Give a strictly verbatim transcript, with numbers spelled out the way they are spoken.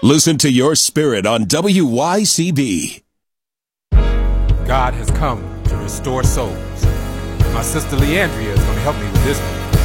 Listen to your spirit on W Y C B. God has come to restore souls. My sister Leandria is going to help me with this one.